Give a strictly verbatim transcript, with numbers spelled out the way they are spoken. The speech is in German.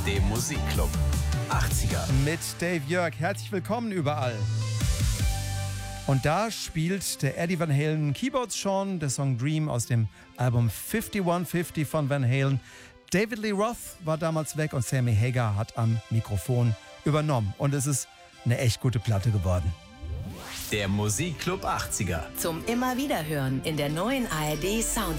dem Musikclub achtziger. Mit Dave Jörg. Herzlich willkommen überall. Und da spielt der Eddie Van Halen Keyboards schon, der Song Dream aus dem Album fünfzig fünfzig von Van Halen. David Lee Roth war damals weg und Sammy Hagar hat am Mikrofon übernommen. Und es ist eine echt gute Platte geworden. Der Musikclub achtziger. Zum immer wieder hören in der neuen A R D Sound